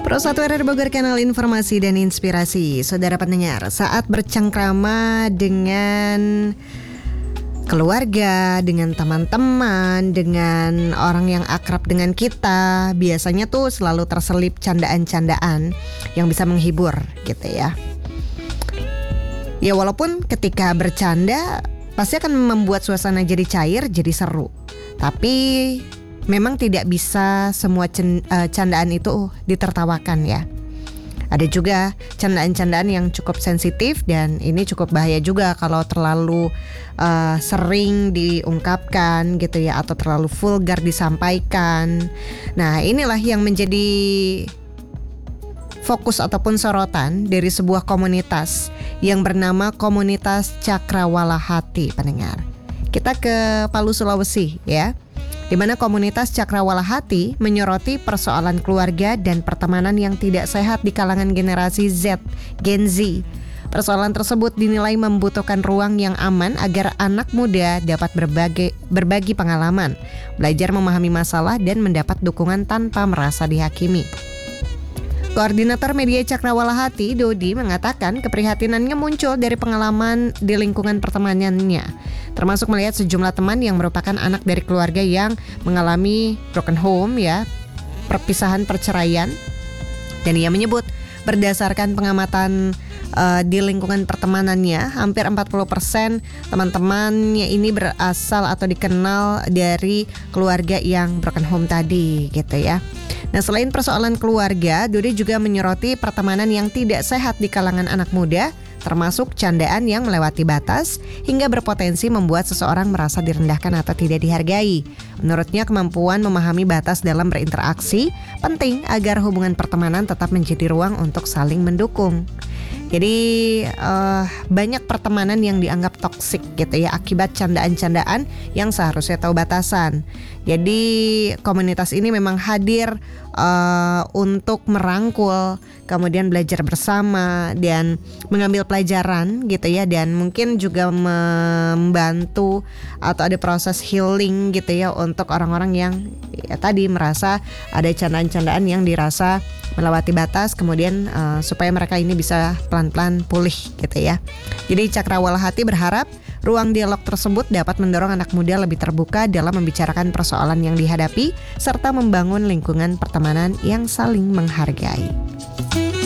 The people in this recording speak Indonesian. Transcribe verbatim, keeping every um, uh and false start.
Pro satu R R Bogor, kanal informasi dan inspirasi. Saudara pendengar, saat bercengkrama dengan keluarga, dengan teman-teman, dengan orang yang akrab dengan kita, biasanya tuh selalu terselip candaan-candaan yang bisa menghibur gitu ya. Ya walaupun ketika bercanda pasti akan membuat suasana jadi cair, jadi seru. Tapi memang tidak bisa semua candaan itu ditertawakan ya. Ada juga candaan-candaan yang cukup sensitif dan ini cukup bahaya juga kalau terlalu uh, sering diungkapkan gitu ya, atau terlalu vulgar disampaikan. Nah, inilah yang menjadi fokus ataupun sorotan dari sebuah komunitas yang bernama Komunitas Cakrawala Hati, pendengar. Kita ke Palu, Sulawesi ya, di mana Komunitas Cakrawala Hati menyoroti persoalan keluarga dan pertemanan yang tidak sehat di kalangan generasi Z, Gen Z. Persoalan tersebut dinilai membutuhkan ruang yang aman agar anak muda dapat berbagi, berbagi pengalaman, belajar memahami masalah dan mendapat dukungan tanpa merasa dihakimi. Koordinator Media Cakrawala Hati, Dodi, mengatakan keprihatinannya muncul dari pengalaman di lingkungan pertemanannya, termasuk melihat sejumlah teman yang merupakan anak dari keluarga yang mengalami broken home ya, perpisahan perceraian. Dan ia menyebut berdasarkan pengamatan uh, di lingkungan pertemanannya, hampir empat puluh persen teman-temannya ini berasal atau dikenal dari keluarga yang broken home tadi gitu ya. Nah, selain persoalan keluarga, Dodi juga menyoroti pertemanan yang tidak sehat di kalangan anak muda, termasuk candaan yang melewati batas hingga berpotensi membuat seseorang merasa direndahkan atau tidak dihargai. Menurutnya, kemampuan memahami batas dalam berinteraksi penting agar hubungan pertemanan tetap menjadi ruang untuk saling mendukung. Jadi uh, banyak pertemanan yang dianggap toksik gitu ya, akibat candaan-candaan yang seharusnya tahu batasan. Jadi komunitas ini memang hadir uh, untuk merangkul, kemudian belajar bersama dan mengambil pelajaran gitu ya, dan mungkin juga membantu atau ada proses healing gitu ya untuk orang-orang yang ya tadi merasa ada candaan-candaan yang dirasa melewati batas, kemudian uh, supaya mereka ini bisa pelan-pelan pulih gitu ya. Jadi Cakrawala Hati berharap ruang dialog tersebut dapat mendorong anak muda lebih terbuka dalam membicarakan persoalan yang dihadapi serta membangun lingkungan pertemanan yang saling menghargai.